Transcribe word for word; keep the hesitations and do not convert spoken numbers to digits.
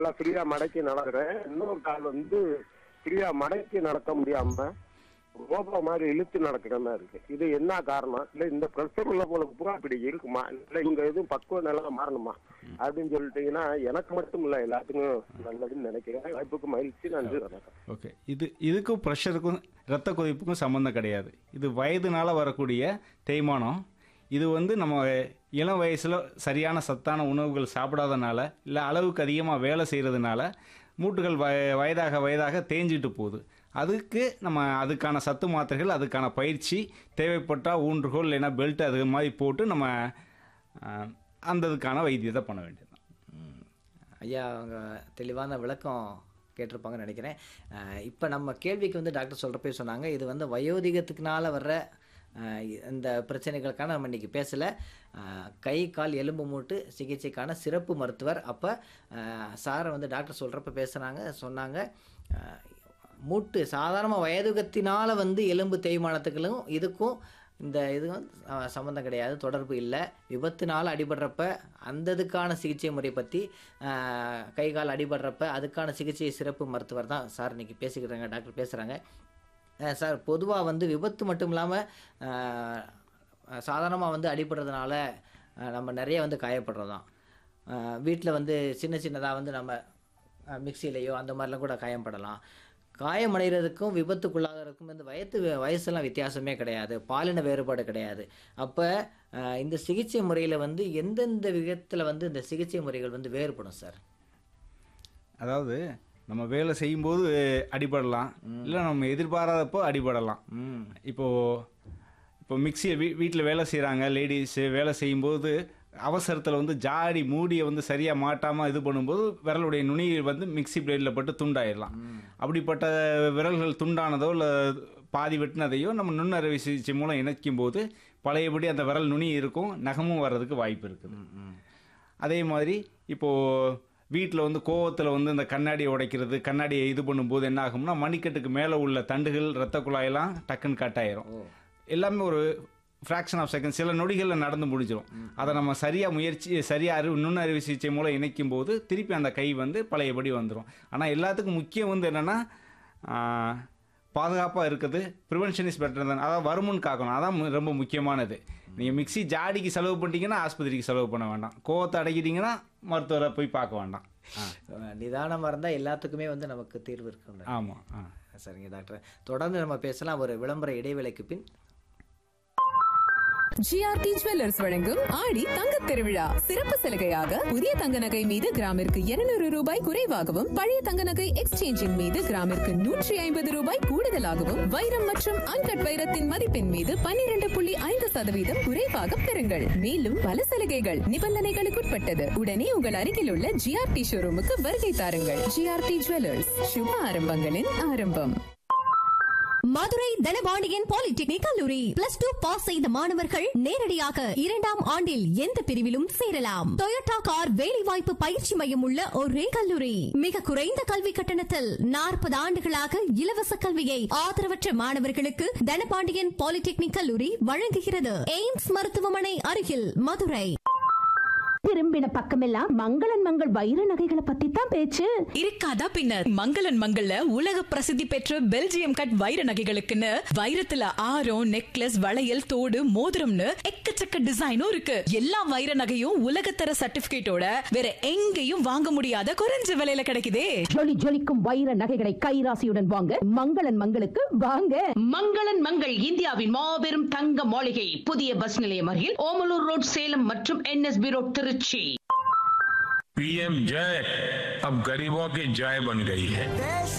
ஃப்ரீயா மடக்கி நடக்கிறேன். இன்னொரு கால் வந்து ஃப்ரீயா மடக்கி நடக்க முடியாம ரோபோ மாதிரி இழுத்து நடக்கிற மாதிரி இருக்கு. இது என்ன காரணம்? இல்ல இந்த பிரஷர் உள்ள போல பூரா இப்படி இருக்குமா, இல்ல இங்க எதுவும் பக்குவ நிலை மாறணுமா அப்படின்னு சொல்லிட்டீங்கன்னா எனக்கு மட்டும் இல்ல எல்லாத்துக்கும் நல்லதுன்னு நினைக்கிறேன். வாய்ப்புக்கு மகிழ்ச்சி, நன்றி, வணக்கம். ஓகே, இது இதுக்கும் ப்ரெஷருக்கும் ரத்த கொதிப்புக்கும் சம்மந்தம் கிடையாது. இது வயதுனால வரக்கூடிய தேய்மானம். இது வந்து நம்ம இளம் வயசில் சரியான சத்தான உணவுகள் சாப்பிடாதனால, இல்லை அளவுக்கு அதிகமாக வேலை செய்கிறதுனால மூட்டுகள் வய வயதாக வயதாக தேஞ்சிட்டு போகுது. அதுக்கு நம்ம அதுக்கான சத்து மாத்திரைகள், அதுக்கான பயிற்சி தேவைப்பட்டால் ஊன்றுகோல் இல்லைன்னா பெல்ட் அது மாதிரி போட்டு நம்ம அந்த இதுக்கான வைத்தியத்தை பண்ண வேண்டியது. ஐயா அவங்க தெளிவான விளக்கம் கேட்டிருப்பாங்கன்னு நினைக்கிறேன். இப்போ நம்ம கேள்விக்கு வந்து டாக்டர் சொல்கிறப்பே சொன்னாங்க, இது வந்து வயோதிகத்துக்குனால வர்ற இந்த பிரச்சனைகளுக்கான நம்ம இன்றைக்கி பேசலை. கை கால் எலும்பு மூட்டு சிகிச்சைக்கான சிறப்பு மருத்துவர். அப்போ சாரை வந்து டாக்டர் சொல்கிறப்ப பேசுகிறாங்க சொன்னாங்க மூட்டு சாதாரண வயதுகத்தினால் வந்து எலும்பு தேய்மானத்துக்களும் இதுக்கும் இந்த இதுவும் சம்மந்தம் கிடையாது, தொடர்பு இல்லை. விபத்துனால் அடிபடுறப்ப அந்த இதுக்கான சிகிச்சை முறை பற்றி கை கால் அடிபடுறப்ப அதுக்கான சிகிச்சை சிறப்பு மருத்துவர் தான் சார் இன்றைக்கி பேசிக்கிறாங்க, டாக்டர் பேசுகிறாங்க. சார் பொதுவாக வந்து விபத்து மட்டும் இல்லாமல் சாதாரணமாக வந்து அடிபடுறதுனால நம்ம நிறைய வந்து காயப்படுறோம். வீட்டில் வந்து சின்ன சின்னதாக வந்து நம்ம மிக்சியிலையோ அந்த மாதிரிலாம் கூட காயப்படலாம். காயமடைகிறதுக்கும் விபத்துக்குள்ளாகிறதுக்கும் இந்த வயது வயசெல்லாம் வித்தியாசமே கிடையாது, பாலின வேறுபாடு கிடையாது. அப்போ இந்த சிகிச்சை முறையில் வந்து எந்தெந்த விதத்தில் வந்து இந்த சிகிச்சை முறைகள் வந்து வேறுபடும் சார்? அதாவது நம்ம வேலை செய்யும்போது அடிபடலாம், இல்லை நம்ம எதிர்பாராதப்போ அடிபடலாம். இப்போது இப்போ மிக்சியை வீ வீட்டில் வேலை செய்கிறாங்க லேடிஸு, வேலை செய்யும்போது அவசரத்தில் வந்து ஜாடி மூடியை வந்து சரியாக மாட்டாமல் இது பண்ணும்போது விரலுடைய நுனி வந்து மிக்சி பிளேடில் பட்டு துண்டாயிடலாம். அப்படிப்பட்ட விரல்கள் துண்டானதோ இல்லை பாதி வெட்டினதையோ நம்ம நுண்ணறுவை சிகிச்சை மூலம் இணைக்கும் போது பழையபடி அந்த விரல் நுனி இருக்கும், நகமும் வர்றதுக்கு வாய்ப்பு இருக்குது. அதே மாதிரி இப்போது வீட்டில் வந்து கோவத்தில் வந்து இந்த கண்ணாடியை உடைக்கிறது, கண்ணாடியை இது பண்ணும்போது என்ன ஆகும்னா மணிக்கட்டுக்கு மேலே உள்ள தண்டுகள் ரத்த குழாயெல்லாம் டக்குன்னு கட் ஆயிரும். எல்லாமே ஒரு ஃப்ராக்ஷன் ஆஃப் செகண்ட், சில நொடிகளில் நடந்து முடிஞ்சிடும். அதை நம்ம சரியாக முயற்சி சரியாக அறிவு நுண்ணறிவு சிகிச்சை மூலம் இணைக்கும் போது திருப்பி அந்த கை வந்து பழையபடி வந்துடும். ஆனால் எல்லாத்துக்கும் முக்கியம் வந்து என்னென்னா பாதுகாப்பாக இருக்குது. ப்ரிவென்ஷன் இஸ் பெட்டர் தான். அதாவது வருமுன் காக்கணும், அதான் ரொம்ப முக்கியமானது. நீங்கள் மிக்சி ஜாடிக்கு செலவு பண்ணிட்டீங்கன்னா ஆஸ்பத்திரிக்கு செலவு பண்ண வேண்டாம், கோவத்தை அடக்கிட்டீங்கன்னா மருத்துவரை போய் பார்க்க வேண்டாம். நிதானமாக இருந்தால் எல்லாத்துக்குமே வந்து நமக்கு தீர்வு இருக்கு. ஆமாம். ஆ சரிங்க டாக்டர், தொடர்ந்து நம்ம பேசலாம் ஒரு விளம்பர இடைவேளைக்கு பின். ஜிஆர்டி ஜுவல்லர்ஸ் வழங்கும் ஆடி தங்க திருவிழா சிறப்பு சலுகையாக புதிய தங்க நகை மீது கிராமிற்கு இருநூறு ரூபாய் குறைவாகவும், பழைய தங்க நகை எக்ஸ்சேஞ்சின் மீது கிராமிற்கு நூற்றி ஐம்பது ரூபாய் கூடுதலாகவும், வைரம் மற்றும் அன்கட் வைரத்தின் மதிப்பின் மீது பன்னிரண்டு புள்ளி ஐந்து சதவீதம் குறைவாக பெறுங்கள். மேலும் பல சலுகைகள் நிபந்தனைகளுக்குட்பட்டது. உடனே உங்கள் அருகில் உள்ள ஜிஆர்டி ஷோரூமுக்கு வருகை தாருங்கள். ஜிஆர்டி ஜுவல்லர்ஸ், சுப ஆரம்பங்களின் ஆரம்பம். மதுரை தனபாண்டியன் பாலிடெக்னிக் கல்லூரி பிளஸ் டூ பாஸ் செய்த மாணவர்கள் நேரடியாக இரண்டாம் ஆண்டில் எந்த பிரிவிலும் சேரலாம். டொயோட்டா கார் வேலைவாய்ப்பு பயிற்சி மையம் உள்ள ஒரே கல்லூரி. மிக குறைந்த கல்வி கட்டணத்தில் நாற்பது ஆண்டுகளாக இலவச கல்வியை ஆதரவற்ற மாணவர்களுக்கு தனபாண்டியன் பாலிடெக்னிக் கல்லூரி வழங்குகிறது. எய்ம்ஸ் மருத்துவமனை அருகில் மதுரை. திரும்பின பக்கமெல்லாம் மங்களன் மங்கள் வைர நகைகளை பத்தி தான் பேச்சு. இருக்காதா பின்னர், மங்களன் மங்கள்ல உலக பிரசித்தி பெற்ற பெல்ஜியம் கட் வைர நகைகளுக்குன்னு வைரத்துல ஆரம், நெக்லஸ், வளையல், தோடு, மோதிரம்னு எக்கச்சக்க டிசைனும் இருக்கு. எல்லா வைர நகையும் உலகத்தர சர்டிபிகேட்டோட வேற எங்கேயும் வாங்க முடியாத குறைஞ்ச விலையில கிடைக்குதே. ஜொலி ஜொலிக்கும் வைர நகைகளை கைராசியுடன் வாங்க மங்களன் மங்களுக்கு வாங்க. மங்களன் மங்கள் இந்தியாவின் மாபெரும் தங்க மாளிகை, புதிய பஸ் நிலையம் அருகில் ஓமலூர் ரோட், சேலம் மற்றும் என்எஸ்பி ரோட், திருச்சி. पीएम जय अब गरीबों की जय बन गई है.